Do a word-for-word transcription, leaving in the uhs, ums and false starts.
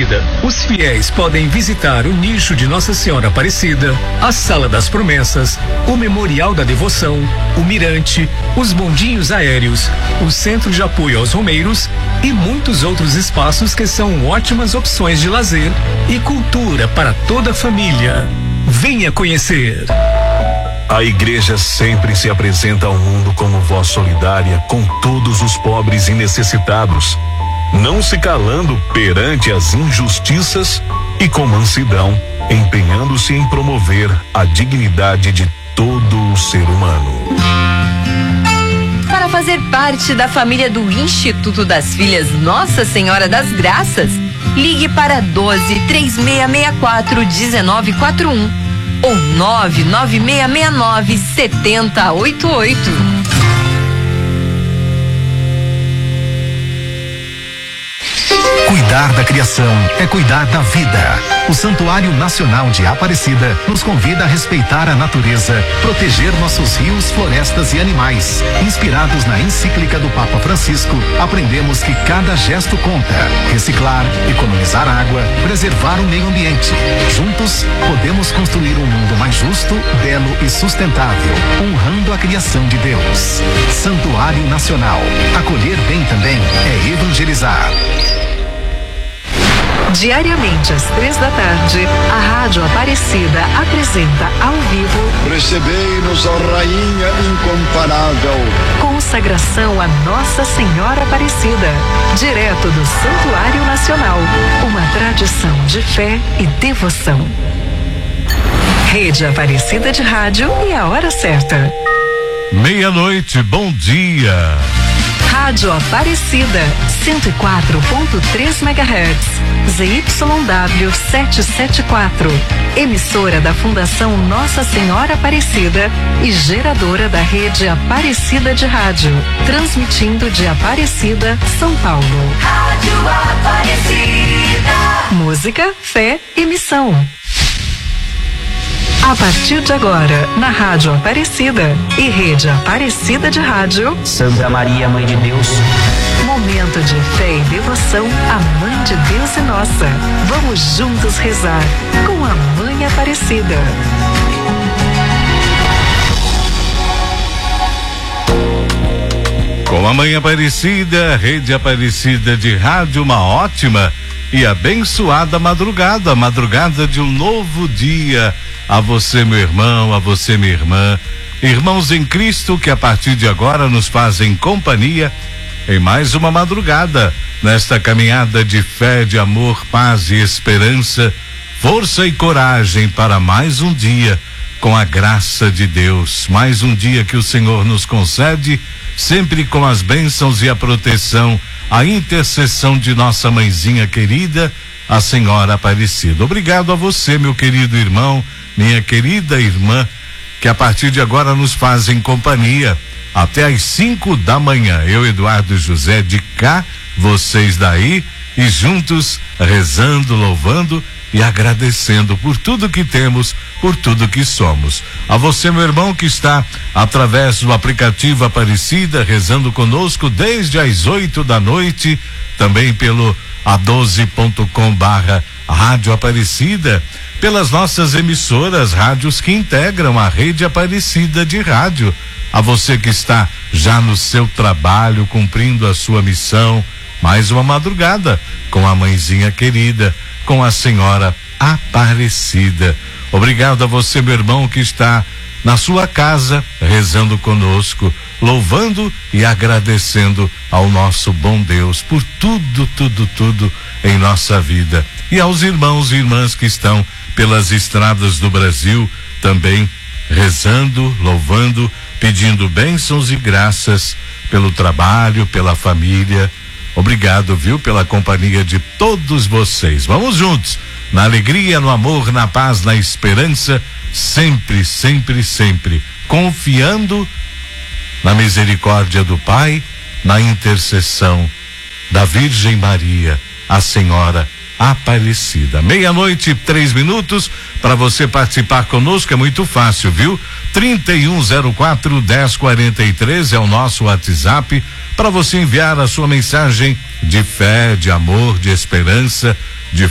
Aparecida. Os fiéis podem visitar o nicho de Nossa Senhora Aparecida, a Sala das Promessas, o Memorial da Devoção, o Mirante, os bondinhos aéreos, o Centro de Apoio aos Romeiros e muitos outros espaços que são ótimas opções de lazer e cultura para toda a família. Venha conhecer. A igreja sempre se apresenta ao mundo como voz solidária com todos os pobres e necessitados, não se calando perante as injustiças e com mansidão, empenhando-se em promover a dignidade de todo o ser humano. Para fazer parte da família do Instituto das Filhas Nossa Senhora das Graças, ligue para doze, três seis seis quatro, um nove quatro um ou nove nove seis seis nove, sete zero oito oito. Cuidar da criação é cuidar da vida. O Santuário Nacional de Aparecida nos convida a respeitar a natureza, proteger nossos rios, florestas e animais. Inspirados na encíclica do Papa Francisco, aprendemos que cada gesto conta. Reciclar, economizar água, preservar o meio ambiente. Juntos, podemos construir um mundo mais justo, belo e sustentável, honrando a criação de Deus. Santuário Nacional. Acolher bem também é evangelizar. Diariamente às três da tarde, a Rádio Aparecida apresenta ao vivo Recebei-nos, ó Rainha incomparável, consagração a Nossa Senhora Aparecida, direto do Santuário Nacional, uma tradição de fé e devoção. Rede Aparecida de Rádio e a hora certa. Meia-noite, bom dia. Rádio Aparecida, cento e quatro ponto três megahertz, Z Y W setecentos e setenta e quatro, emissora da Fundação Nossa Senhora Aparecida e geradora da rede Aparecida de Rádio, transmitindo de Aparecida, São Paulo. Rádio Aparecida. Música, fé e missão. A partir de agora, na Rádio Aparecida e Rede Aparecida de Rádio, Santa Maria, Mãe de Deus. Momento de fé e devoção à Mãe de Deus e nossa. Vamos juntos rezar com a Mãe Aparecida. Com a Mãe Aparecida, Rede Aparecida de Rádio, uma ótima e abençoada madrugada, madrugada de um novo dia. A você, meu irmão, a você, minha irmã, irmãos em Cristo que a partir de agora nos fazem companhia em mais uma madrugada, nesta caminhada de fé, de amor, paz e esperança, força e coragem para mais um dia, com a graça de Deus, mais um dia que o Senhor nos concede, sempre com as bênçãos e a proteção, a intercessão de nossa mãezinha querida, a Senhora Aparecida. Obrigado a você, meu querido irmão, minha querida irmã, que a partir de agora nos fazem companhia até às cinco da manhã. Eu, Eduardo José, de cá, vocês daí, e juntos rezando, louvando e agradecendo por tudo que temos, por tudo que somos. A você, meu irmão, que está através do aplicativo Aparecida, rezando conosco desde as oito da noite, também pelo a doze ponto com barra Rádio Aparecida, pelas nossas emissoras, rádios que integram a Rede Aparecida de Rádio. A você que está já no seu trabalho, cumprindo a sua missão, mais uma madrugada com a mãezinha querida, com a Senhora Aparecida. Obrigado a você, meu irmão, que está na sua casa, rezando conosco, louvando e agradecendo ao nosso bom Deus por tudo, tudo, tudo em nossa vida. E aos irmãos e irmãs que estão pelas estradas do Brasil, também rezando, louvando, pedindo bênçãos e graças pelo trabalho, pela família. Obrigado, viu, pela companhia de todos vocês. Vamos juntos, na alegria, no amor, na paz, na esperança, sempre, sempre, sempre, confiando na misericórdia do Pai, na intercessão da Virgem Maria, a Senhora Aparecida. Meia-noite, três minutos, para você participar conosco é muito fácil, viu? trinta e um zero quatro, dez quarenta e três é o nosso WhatsApp para você enviar a sua mensagem de fé, de amor, de esperança,